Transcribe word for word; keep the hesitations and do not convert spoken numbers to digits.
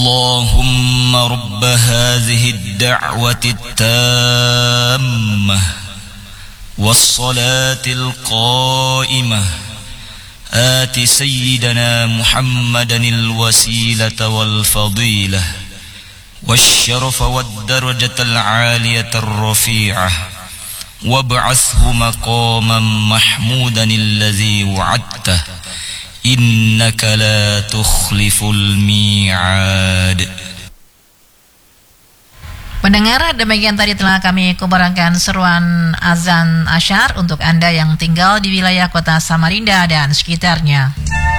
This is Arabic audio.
اللهم رب هذه الدعوة التامة والصلاة القائمة آت سيدنا محمدا الوسيلة والفضيلة والشرف والدرجة العالية الرفيعة وابعثه مقاما محمودا الذي وعدته إنك لا تخلف الميعاد. Pendengar, demikian tadi telah kami kumandangkan seruan azan asyar untuk Anda yang tinggal di wilayah kota Samarinda dan sekitarnya.